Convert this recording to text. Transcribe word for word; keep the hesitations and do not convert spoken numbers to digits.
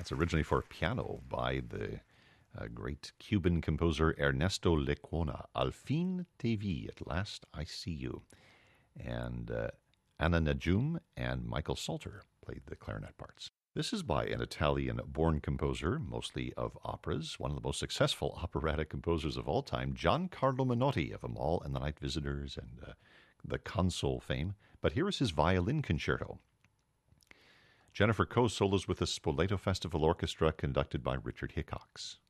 That's originally for piano by the uh, great Cuban composer Ernesto Lecuona. Al fin te vi, at last I see you. And uh, Anna Najum and Michael Salter played the clarinet parts. This is by an Italian-born composer, mostly of operas, one of the most successful operatic composers of all time, Giancarlo Menotti of Amal and the Night Visitors and uh, the Console fame. But here is his violin concerto. Jennifer Coe solos with the Spoleto Festival Orchestra, conducted by Richard Hickox.